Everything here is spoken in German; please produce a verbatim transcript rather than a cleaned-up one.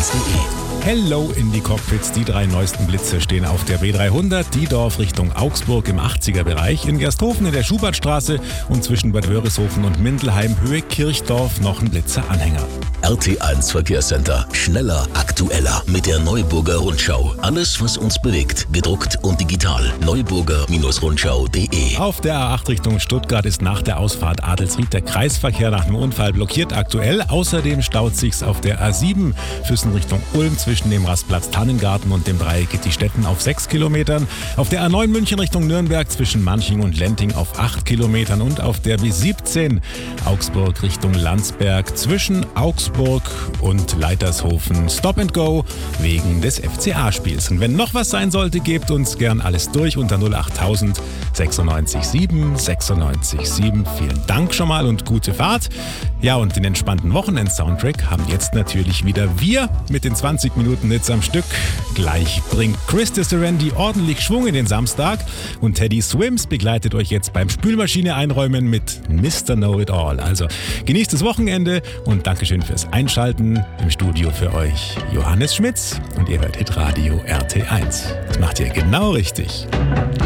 eins punkt de. Hello in die Cockpits. Die drei neuesten Blitze stehen auf der B dreihundert, Diedorf Richtung Augsburg im achtziger-Bereich, in Gersthofen in der Schubertstraße und zwischen Bad Wörishofen und Mindelheim Höhe Kirchdorf noch ein Blitzer-Anhänger. R T eins Verkehrscenter. Schneller, aktueller mit der Neuburger Rundschau. Alles, was uns bewegt, gedruckt und digital. neuburger Rundschau punkt de. Auf der A acht Richtung Stuttgart ist nach der Ausfahrt Adelsried der Kreisverkehr nach einem Unfall blockiert aktuell. Außerdem staut sich's auf der A sieben Füssen Richtung Ulm zwischen dem Rastplatz Tannengarten und dem Dreieck Gitti-Stetten auf sechs Kilometern. Auf der A neun München Richtung Nürnberg zwischen Manching und Lenting auf acht Kilometern und auf der B siebzehn Augsburg Richtung Landsberg zwischen Augsburg und Leitershofen Stop and Go wegen des F C A-Spiels. Und wenn noch was sein sollte, gebt uns gern alles durch unter null achttausend sechsundneunzig sieben sechsundneunzig sieben. Vielen Dank schon mal und gute Fahrt. Ja, und den entspannten Wochenend-Soundtrack haben jetzt natürlich wieder wir mit den zwanzig Minuten Hits am Stück. Gleich bringt Chris Serendi ordentlich Schwung in den Samstag und Teddy Swims begleitet euch jetzt beim Spülmaschine einräumen mit Mister Know-It-All. Also genießt das Wochenende und Dankeschön fürs Einschalten. Im Studio für euch Johannes Schmitz und ihr hört Hitradio R T eins. Das macht ihr genau richtig.